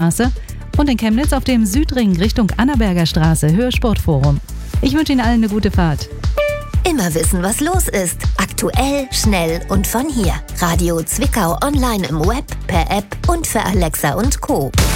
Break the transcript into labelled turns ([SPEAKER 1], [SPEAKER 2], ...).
[SPEAKER 1] Straße und in Chemnitz auf dem Südring Richtung Annaberger Straße, Hörsportforum. Ich wünsche Ihnen allen eine gute Fahrt.
[SPEAKER 2] Immer wissen, was los ist. Aktuell, schnell und von hier. Radio Zwickau online im Web, per App und für Alexa und Co.